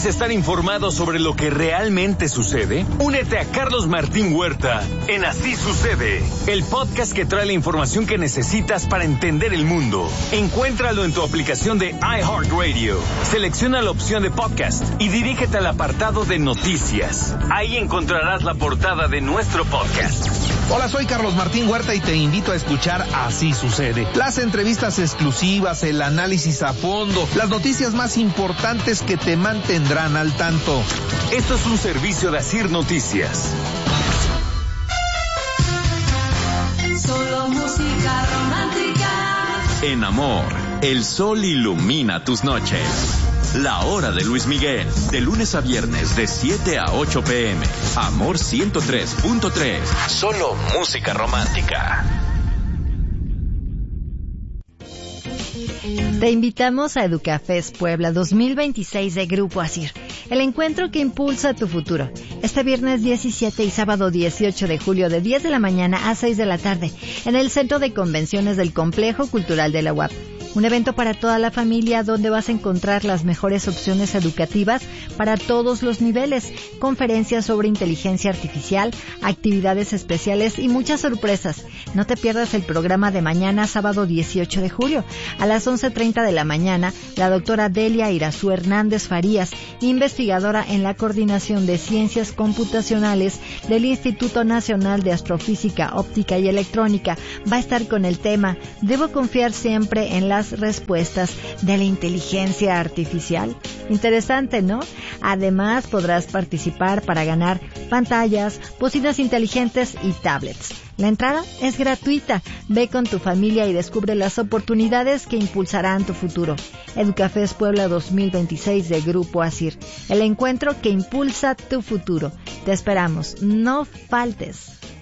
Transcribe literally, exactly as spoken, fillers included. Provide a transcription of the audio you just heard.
¿Quieres estar informado sobre lo que realmente sucede? Únete a Carlos Martín Huerta en Así Sucede, el podcast que trae la información que necesitas para entender el mundo. Encuéntralo en tu aplicación de iHeartRadio. Selecciona la opción de podcast y dirígete al apartado de noticias. Ahí encontrarás la portada de nuestro podcast. Hola, soy Carlos Martín Huerta y te invito a escuchar Así Sucede. Las entrevistas exclusivas, el análisis a fondo, las noticias más importantes que te mantendrán al tanto. Esto es un servicio de Asir Noticias. Solo música romántica. En Amor, el sol ilumina tus noches. La hora de Luis Miguel, de lunes a viernes de siete a ocho pm. Amor ciento tres punto tres. Solo música romántica. Te invitamos a Educafés Puebla dos mil veintiséis de Grupo Asir, el encuentro que impulsa tu futuro. Este viernes diecisiete y sábado dieciocho de julio de diez de la mañana a seis de la tarde en el Centro de Convenciones del Complejo Cultural de la U A P. Un evento para toda la familia donde vas a encontrar las mejores opciones educativas para todos los niveles, conferencias sobre inteligencia artificial, actividades especiales y muchas sorpresas. No te pierdas el programa de mañana, sábado dieciocho de julio. A las once treinta de la mañana, la doctora Delia Irazú Hernández Farías, investigadora en la Coordinación de Ciencias Computacionales del Instituto Nacional de Astrofísica, Óptica y Electrónica, va a estar con el tema ¿Debo confiar siempre en las respuestas de la inteligencia artificial? Interesante, ¿no? Además, podrás participar para ganar pantallas, bocinas inteligentes y tablets. La entrada es gratuita. Ve con tu familia y descubre las oportunidades que impulsarán tu futuro. Educafés Puebla dos mil veintiséis de Grupo Asir, el encuentro que impulsa tu futuro. Te esperamos, no faltes.